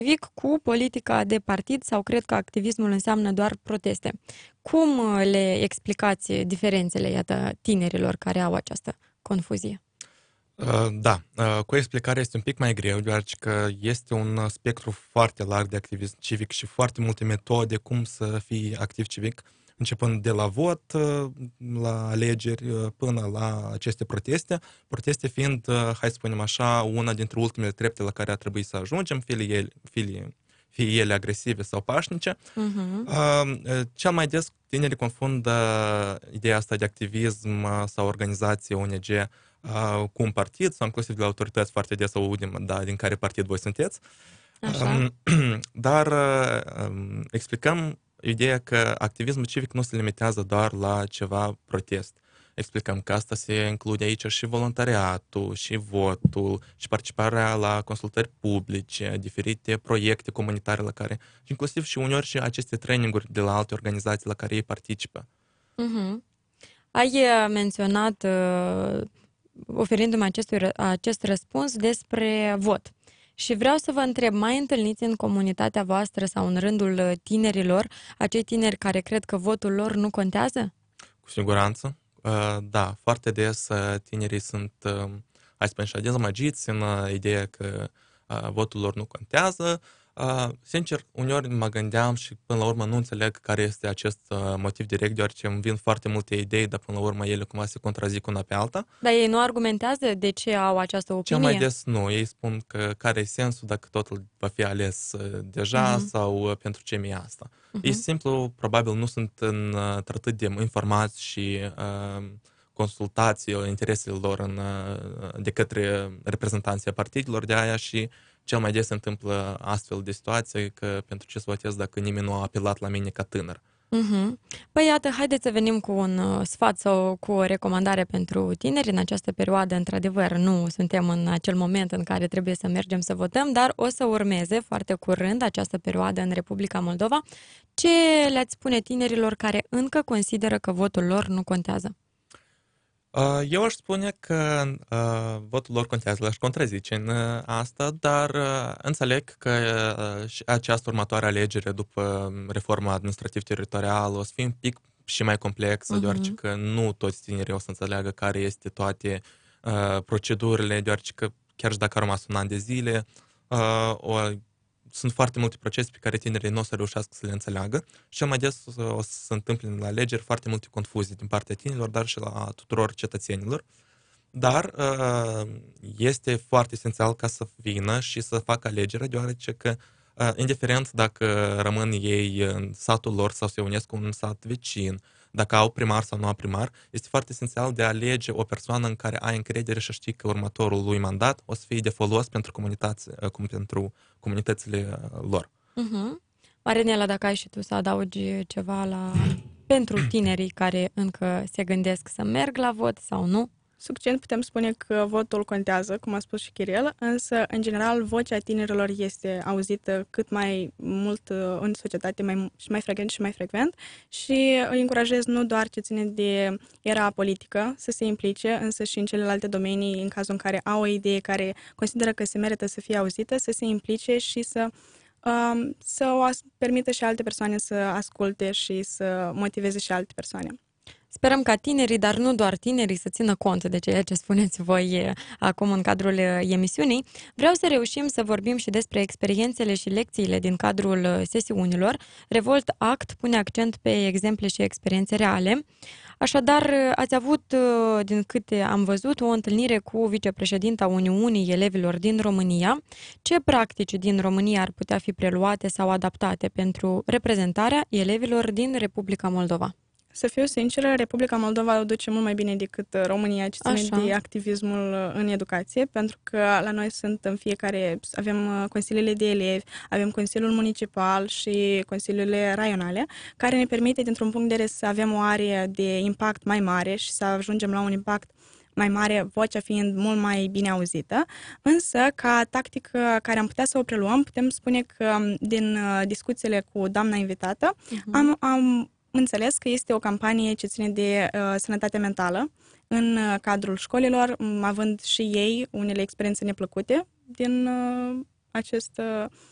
civic cu politica de partid sau cred că activismul înseamnă doar proteste. Cum le explicați diferențele, iată, tinerilor care au această confuzie? Da, cu explicarea este un pic mai greu, deoarece că este un spectru foarte larg de activism civic și foarte multe metode cum să fii activ civic, începând de la vot, la alegeri, până la aceste proteste. Proteste fiind, hai să spunem așa, una dintre ultimele trepte la care ar trebui să ajungem, fie ele agresive sau pașnice. Mhm. Cel mai des tinerii confundă ideea asta de activism sau organizație ONG cu un partid sau inclusiv de la autorități foarte des audim, da, din care partid voi sunteți. Așa. Dar explicăm ideea că activismul civic nu se limitează doar la ceva protest. Explicăm că asta se include aici și voluntariatul, și votul, și participarea la consultări publice, diferite proiecte comunitare la care, inclusiv și uneori și aceste traininguri de la alte organizații la care ei participă. Mhm. Ai menționat, oferindu-mi acest răspuns, despre vot. Și vreau să vă întreb, mai întâlniți în comunitatea voastră sau în rândul tinerilor, acei tineri care cred că votul lor nu contează? Cu siguranță. Da, foarte des tinerii sunt, hai să spun așa, dezamăgiți în ideea că votul lor nu contează. Sincer, uneori mă gândeam și până la urmă nu înțeleg care este acest motiv direct, deoarece îmi vin foarte multe idei, dar până la urmă ele cumva se contrazic una pe alta. Dar ei nu argumentează de ce au această Cel mai opinie? des nu. Ei spun că care e sensul dacă totul va fi ales deja Mhm. sau pentru ce mi-e asta. Ei Mhm. simplu, probabil, nu sunt atât de informați și consultați interesele lor de către reprezentanții partidelor de aia și cel mai des se întâmplă astfel de situație că pentru ce să votez dacă nimeni nu a apelat la mine ca tânăr. Mhm. Păi iată, haideți să venim cu un sfat sau cu o recomandare pentru tineri în această perioadă. Într-adevăr, nu suntem în acel moment în care trebuie să mergem să votăm, dar o să urmeze foarte curând această perioadă în Republica Moldova. Ce le-ați spune tinerilor care încă consideră că votul lor nu contează? Eu aș spune că votul lor contează, l-aș contrazice în asta, dar înțeleg că și această următoare alegere după reforma administrativ-teritorială o să fie un pic și mai complexă, deoarece Mhm. că nu toți tinerii o să înțeleagă care este toate procedurile, deoarece că chiar și dacă a rămas un an de zile, sunt foarte multe procese pe care tinerii nu o să reușească să le înțeleagă și cel mai des o să se întâmple la alegeri foarte multe confuzii din partea tinerilor, dar și la tuturor cetățenilor. Dar este foarte esențial ca să vină și să facă alegerea, deoarece că, indiferent dacă rămân ei în satul lor sau se unesc cu un sat vecin, dacă au primar sau nu au primar, este foarte esențial de a alege o persoană în care ai încredere și știi că următorul lui mandat o să fie de folos pentru pentru comunitățile lor. Mhm. Marinela, dacă ai și tu să adaugi ceva pentru tinerii care încă se gândesc să merg la vot sau nu? Succint putem spune că votul contează, cum a spus și Chiril, însă, în general, vocea tinerilor este auzită cât mai mult în societate, și mai frecvent și mai frecvent și îi încurajez nu doar ce ține de era politică să se implice, însă și în celelalte domenii, în cazul în care au o idee care consideră că se merită să fie auzită, să se implice și să permită și alte persoane să asculte și să motiveze și alte persoane. Sperăm ca tinerii, dar nu doar tinerii, să țină cont de ceea ce spuneți voi acum în cadrul emisiunii. Vreau să reușim să vorbim și despre experiențele și lecțiile din cadrul sesiunilor. Revolt Act pune accent pe exemple și experiențe reale. Așadar, ați avut, din câte am văzut, o întâlnire cu vicepreședinta Uniunii Elevilor din România. Ce practici din România ar putea fi preluate sau adaptate pentru reprezentarea elevilor din Republica Moldova? Să fiu sinceră, Republica Moldova o duce mult mai bine decât România ce ține Așa. de activismul în educație, pentru că la noi sunt în fiecare, avem consiliile de elevi, avem Consiliul Municipal și Consiliile Raionale, care ne permite, dintr-un punct de vedere, să avem o arie de impact mai mare și să ajungem la un impact mai mare, vocea fiind mult mai bine auzită, însă, ca tactică care am putea să o preluăm, putem spune că din discuțiile cu doamna invitată, am înțeles că este o campanie ce ține de sănătate mentală în cadrul școlilor, având și ei unele experiențe neplăcute din acest